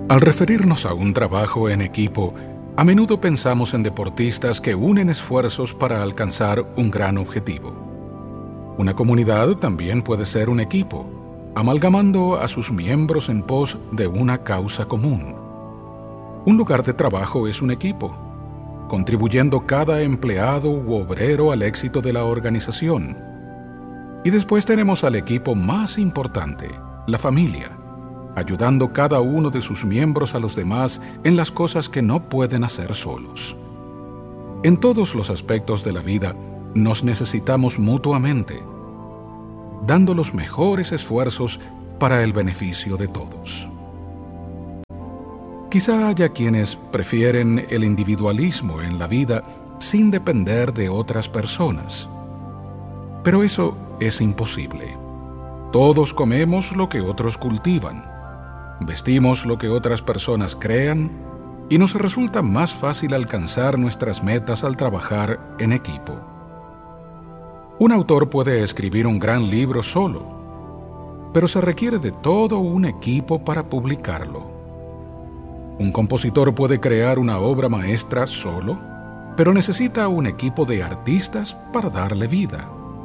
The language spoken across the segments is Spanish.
Al referirnos a un trabajo en equipo, a menudo pensamos en deportistas que unen esfuerzos para alcanzar un gran objetivo. Una comunidad también puede ser un equipo, amalgamando a sus miembros en pos de una causa común. Un lugar de trabajo es un equipo, contribuyendo cada empleado u obrero al éxito de la organización. Y después tenemos al equipo más importante, la familia, ayudando cada uno de sus miembros a los demás en las cosas que no pueden hacer solos. En todos los aspectos de la vida, nos necesitamos mutuamente, dando los mejores esfuerzos para el beneficio de todos. Quizá haya quienes prefieren el individualismo en la vida sin depender de otras personas. Pero eso es imposible. Todos comemos lo que otros cultivan, vestimos lo que otras personas crean y nos resulta más fácil alcanzar nuestras metas al trabajar en equipo. Un autor puede escribir un gran libro solo, pero se requiere de todo un equipo para publicarlo. Un compositor puede crear una obra maestra solo, pero necesita un equipo de artistas para darle vida.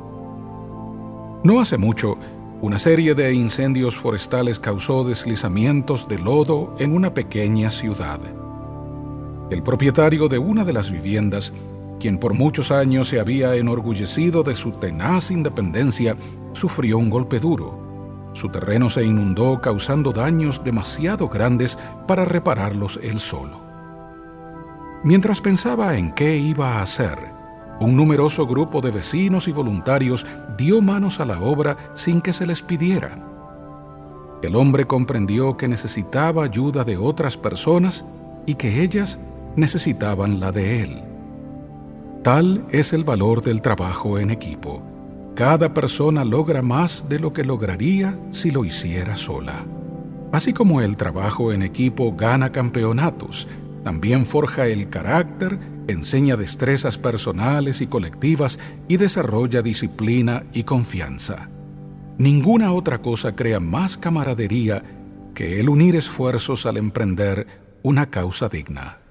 No hace mucho, una serie de incendios forestales causó deslizamientos de lodo en una pequeña ciudad. El propietario de una de las viviendas, quien por muchos años se había enorgullecido de su tenaz independencia, sufrió un golpe duro. Su terreno se inundó, causando daños demasiado grandes para repararlos él solo. Mientras pensaba en qué iba a hacer, un numeroso grupo de vecinos y voluntarios dio manos a la obra sin que se les pidiera. El hombre comprendió que necesitaba ayuda de otras personas y que ellas necesitaban la de él. Tal es el valor del trabajo en equipo. Cada persona logra más de lo que lograría si lo hiciera sola. Así como el trabajo en equipo gana campeonatos, también forja el carácter, enseña destrezas personales y colectivas y desarrolla disciplina y confianza. Ninguna otra cosa crea más camaradería que el unir esfuerzos al emprender una causa digna.